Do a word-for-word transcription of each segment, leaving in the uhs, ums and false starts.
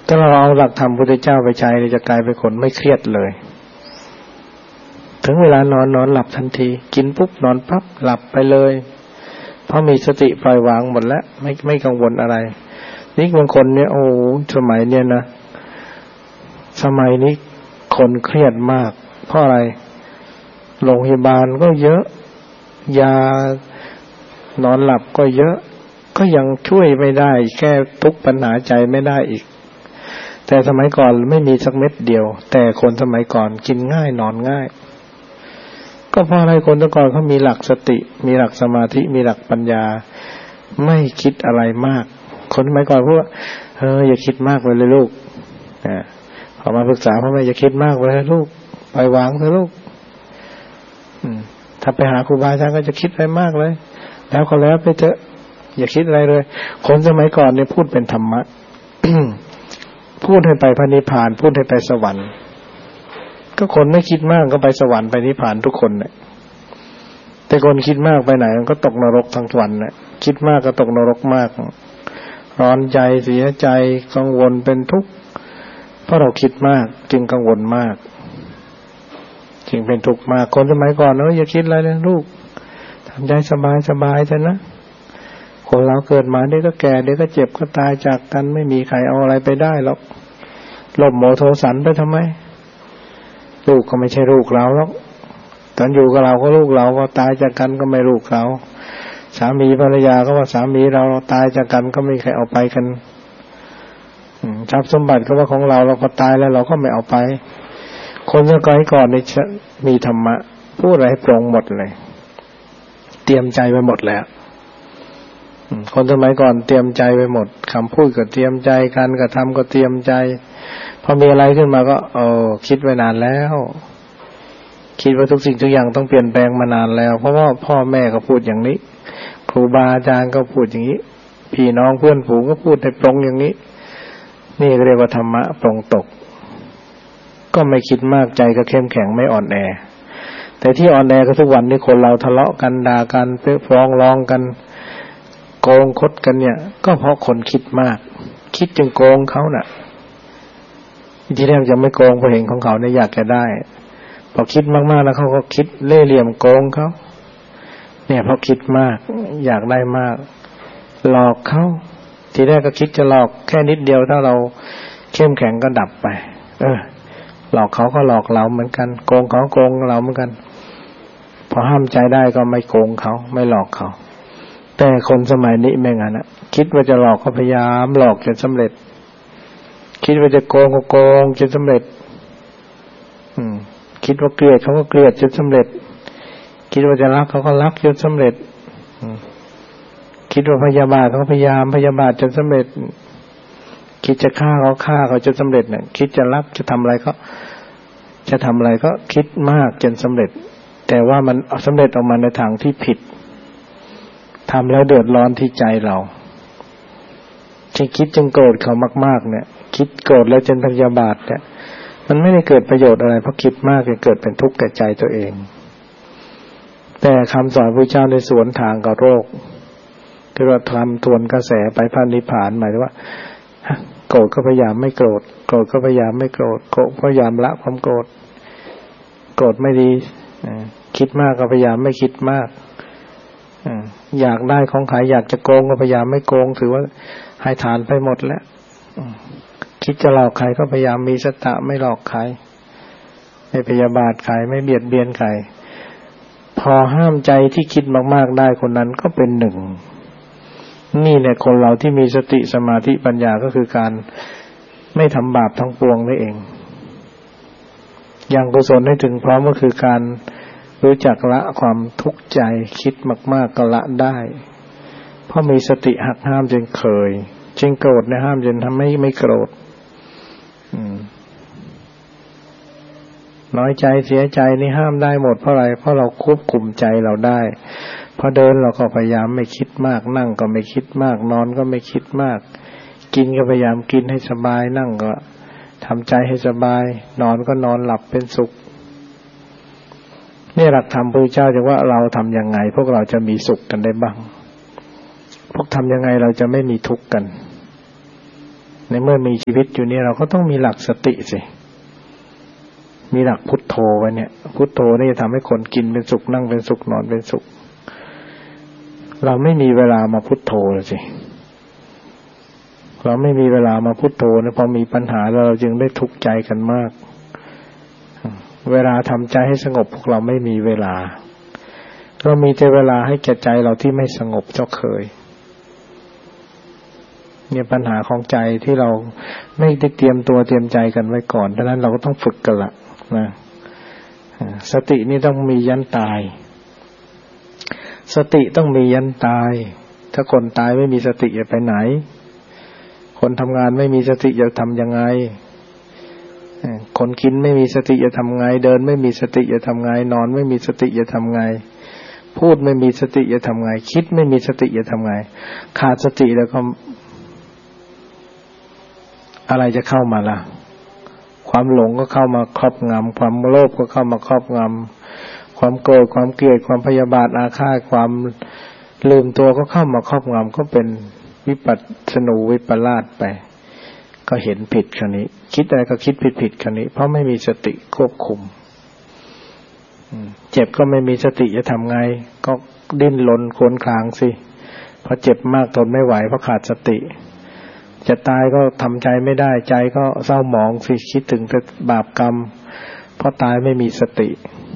ถ้าเราเอาหลักธรรมพุทธเจ้าไปใช้เราจะกลายเป็นคนไม่เครียดเลยถึงเวลานอนนอนหลับทันทีกินปุ๊บนอนปั๊บหลับไปเลยเพราะมีสติปล่อยวางหมดแล้วไม่ไม่กังวลอะไรนี่บางคนเนี่ยโอ้สมัยเนี่ยนะสมัยนี้คนเครียดมากเพราะอะไรโรงพยาบาลก็เยอะยานอนหลับก็เยอะก็ยังช่วยไม่ได้แก้ทุกปัญหาใจไม่ได้อีกแต่สมัยก่อนไม่มีสักเม็ดเดียวแต่คนสมัยก่อนกินง่ายนอนง่ายก็เพราะอะไรคนแต่ก่อนเขามีหลักสติมีหลักสมาธิมีหลักปัญญาไม่คิดอะไรมากคนสมัยก่อนพูดว่าเอออย่าคิดมากเลยลูกอ่าพอมาปรึกษาพ่อแม่อย่าคิดมากเลยลูกปล่อยวางเถอะลูกอืมถ้าไปหาครูบาอาจารย์ก็จะคิดอะไรมากเลยแล้วก็แล้วไปเถอะอย่าคิดอะไรเลยคนสมัยก่อนเนี่ยพูดเป็นธรรมะ พูดให้ไปพระนิพพานพูดให้ไปสวรรค์ก็คนไม่คิดมากก็ไปสวรรค์ไปนิพพานทุกคนเนี่ยแต่คนคิดมากไปไหนมันก็ตกนรกทั้งวันเนี่ยคิดมากก็ตกนรกมากร้อนใจเสียใจกังวลเป็นทุกข์เพราะเราคิดมากจึงกังวลมากจึงเป็นทุกข์มากคนสมัยก่อนเนอะอย่าคิดอะไรเลยลูกทำใจสบายสบายเถอะนะคนเราเกิดมาเดี๋ยวก็แก่เดี๋ยวก็เจ็บก็ตายจากกันไม่มีใครเอาอะไรไปได้หรอกหลบโมโทสันไปทำไมลูกก็ไม่ใช่ลูกเราหรอกตอนอยู่กับเราก็ลูกเราก็ตายจากกันก็ไม่ลูกเราสามีภรรยาก็ว่าสามีเราตายจากกันก็ไม่มีใครเอาไปกันทรัพย์สมบัติก็ว่าของเราเราพอตายแล้วเราก็ไม่เอาไปคนสมัยก่อนนี่มีธรรมะพูดอะไรให้ตรงหมดเลยเตรียมใจไว้หมดแล้วคนสมัยก่อนเตรียมใจไว้หมดคำพูดก็เตรียมใจการกระทำก็เตรียมใจพอมีอะไรขึ้นมาก็เออคิดไว้นานแล้วคิดว่าทุกสิ่งทุกอย่างต้องเปลี่ยนแปลงมานานแล้วเพราะว่าพ่อแม่ก็พูดอย่างนี้ครูบาอาจารย์ก็พูดอย่างนี้พี่น้องเพื่อนฝูงก็พูดให้ตรงอย่างนี้นี่เรียกว่าธรรมะตรงตกก็ไม่คิดมากใจก็เข้มแข็งไม่อ่อนแอแต่ที่อ่อนแอก็ทุกวันนี้คนเราทะเลาะกันด่ากันฟ้องร้องกันโกงคดกันเนี่ยก็เพราะคนคิดมากคิดจึงโกงเขาน่ะที่แรกจะไม่โกงเพราะเห็นของเขาเนี่ยอยากจะได้พอคิดมากๆแล้วเขาก็คิดเล่ห์เหลี่ยมโกงเขาเนี่ยเพราะคิดมากอยากได้มากหลอกเขาทีแรกก็คิดจะหลอกแค่นิดเดียวถ้าเราเข้มแข็งก็ดับไปเออหลอกเขาก็หลอกเราเหมือนกันโกงเขาโกงเราเหมือนกันพอห้ามใจได้ก็ไม่โกงเขาไม่หลอกเขาแต่คนสมัยนี้ไม่งั้นนะคิดว่าจะหลอกก็พยายามหลอกจนสำเร็จคิดว่าจะโกงก็โกงจนสำเร็จอืมคิดว่าเกลียดเขาก็เกลียดจนสำเร็จคิดว่าจะรักเขาก็รักจนสำเร็จอืมคิดว่าพยาบาทเขาก็พยายามพยาบาทจนสำเร็จคิดจะฆ่าเขาฆ่าเขาจนสำเร็จเนี่ยคิดจะรับจะทำอะไรก็จะทำอะไรก็คิดมากจนสำเร็จแต่ว่ามันสำเร็จออกมาในทางที่ผิดทำแล้วเดือดร้อนที่ใจเราที่คิดจึงโกรธเขามากๆเนี่ยคิดโกรธแล้วจนพยาบาทเนี่ยมันไม่ได้เกิดประโยชน์อะไรเพราะคิดมากจะเกิดเป็นทุกข์แก่ใจตัวเองแต่คำสอนพระเจ้าในสวนทางกับโรคคือว่าทำทวนกระแสไปพระนิพพานหมายถึงว่าโกรธก็พยายามไม่โกรธโกรธก็พยายามไม่โกรธโกรธพยายามละความโกรธโกรธไม่ดีคิดมากก็พยายามไม่คิดมากอยากได้ของใครอยากจะโกงก็พยายามไม่โกงถือว่าให้ทานไปหมดแล้วคิดจะหลอกใครก็พยายามมีสติไม่หลอกใครไม่พยาบาทใครไม่เบียดเบียนใครพอห้ามใจที่คิดมากๆได้คนนั้นก็เป็นหนึ่งนี่แหละคนเราที่มีสติสมาธิปัญญาก็คือการไม่ทำบาปทั้งปวงนี่เองอย่างกุศลให้ถึงพร้อมก็คือการรู้จักละความทุกข์ใจคิดมากๆก็ละได้เพราะมีสติหักห้ามจนเคยจริงโกรธเนี่ยห้ามจนทำให้ไม่โกรธน้อยใจเสียใจนี่ห้ามได้หมดเพราะอะไรเพราะเราควบคุมใจเราได้พอเดินเราก็พยายามไม่คิดมากนั่งก็ไม่คิดมากนอนก็ไม่คิดมากกินก็พยายามกินให้สบายนั่งก็ทำใจให้สบายนอนก็นอนหลับเป็นสุขนี่หลักธรรมพระเจ้าจะว่าเราทำยังไงพวกเราจะมีสุขกันได้บ้างพวกทำยังไงเราจะไม่มีทุกข์กันในเมื่อมีชีวิตอยู่นี่เราก็ต้องมีหลักสติสิมีหลักพุทโธไว้เนี่ยพุทโธนี่จะทำให้คนกินเป็นสุขนั่งเป็นสุขนอนเป็นสุขเราไม่มีเวลามาพุทโธเลยสิเราไม่มีเวลามาพุทโธนะพอมีปัญหาเราจึงได้ทุกข์ใจกันมากเวลาทำใจให้สงบพวกเราไม่มีเวลาเรามีแต่เวลาให้แก่ใจเราที่ไม่สงบเจ้าเคยเนี่ยปัญหาของใจที่เราไม่ได้เตรียมตัวเตรียมใจกันไว้ก่อนดังนั้นเราก็ต้องฝึกกันละนะสตินี่ต้องมียันตายสติต้องมียันตายถ้าคนตายไม่มีสติจะไปไหนคนทำงานไม่มีสติจะทำยังไงคนกินไม่มีสติจะทำไงเดินไม่มีสติจะทำไงนอนไม่มีสติจะทำไงพูดไม่มีสติจะทำไงคิดไม่มีสติจะทำไงขาดสติแล้วก็อะไรจะเข้ามาล่ะความหลงก็เข้ามาครอบงำความโลภก็เข้ามาครอบงำความโกรธความเกลียดความพยาบาทอาฆาตความลืมตัวก็เข้ามาครอบงำก็เป็นวิปัสสนูวิปลาสไปก็เห็นผิดคราวนี้คิดอะไรก็คิดผิดผิดคราวนี้เพราะไม่มีสติควบคุมเจ็บก็ไม่มีสติจะทำไงก็ดิ้นรนคลวนคลางสิพอเจ็บมากทนไม่ไหวเพราะขาดสติจะตายก็ทำใจไม่ได้ใจก็เศร้าหมองสิคิดถึงแต่บาปกรรมเพราะตายไม่มีสติ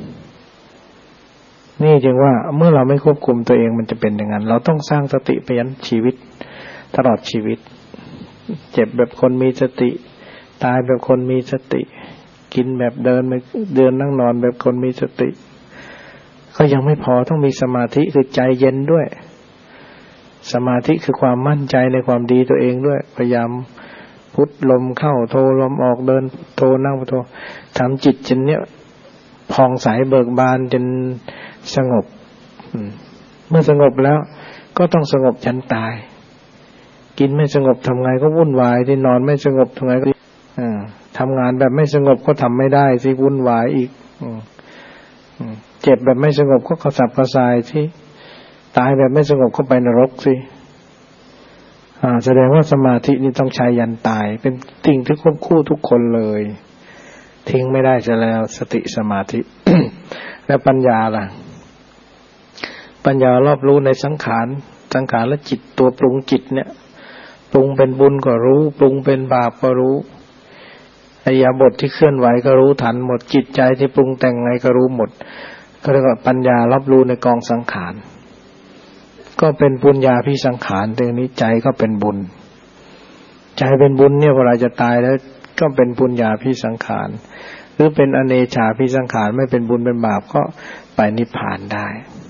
นี่จึงว่าเมื่อเราไม่ควบคุมตัวเองมันจะเป็นอย่างนั้นเราต้องสร้างสติไปยันชีวิตตลอดชีวิตเจ็บแบบคนมีสติตายแบบคนมีสติกินแบบเดินเดินนั่งนอนแบบคนมีสติก็ยังไม่พอต้องมีสมาธิคือใจเย็นด้วยสมาธิคือความมั่นใจในความดีตัวเองด้วยพยายามพุทลมเข้าโทลมออกเดินโทนั่งโททำจิตจนเนี้ยผ่องใสเบิกบานจนสงบเมื่อสงบแล้วก็ต้องสงบฉันตายกินไม่สงบทำไงก็วุ่นวายที่นอนไม่สงบทำไงก็ทำงานแบบไม่สงบก็ทำไม่ได้สิวุ่นวายอีกเจ็บแบบไม่สงบก็กระสับกระส่ายที่ตายแบบไม่สงบก็ไปนรกสิแสดงว่าสมาธินี่ต้องใช้ยันตายเป็นสิ่งที่ควบคู่ทุกคนเลยทิ้งไม่ได้จะแล้วสติสมาธิ แล้วปัญญาล่ะปัญญารอบรู้ในสังขารสังขารและจิตตัวปรุงจิตเนี่ยปรุงเป็นบุญก็รู้ปรุงเป็นบาปก็รู้อิริยาบถที่เคลื่อนไหวก็รู้ทันหมดจิตใจที่ปรุงแต่งไงก็รู้หมดก็เรียกว่าปัญญารับรู้ในกองสังขารก็เป็นปุญญาภิสังขารตรงนี้ใจก็เป็นบุญใจเป็นบุญเนี่ยเวลาจะตายแล้วก็เป็นปุญญาภิสังขารหรือเป็นอเนชาภิสังขารไม่เป็นบุญเป็นบาปก็ไปนิพพานได้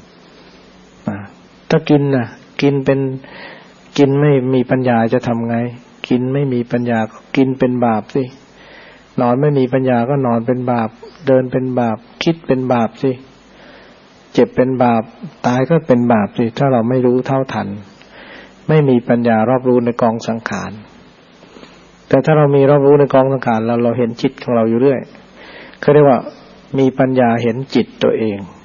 ถ้ากินน่ะกินเป็นกินไม่มีปัญญาจะทำไงกินไม่มีปัญญาก็กินเป็นบาปสินอนไม่มีปัญญาก็นอนเป็นบาปเดินเป็นบาปคิดเป็นบาปสิเจ็บเป็นบาปตายก็เป็นบาปสิถ้าเราไม่รู้เท่าทันไม่มีปัญญารอบรู้ในกองสังขารแต่ถ้าเรามีรอบรู้ในกองสังขารเราเราเห็นจิตของเราอยู่เรื่อยเขาเรียกว่ามีปัญญาเห็นจิตตัวเอง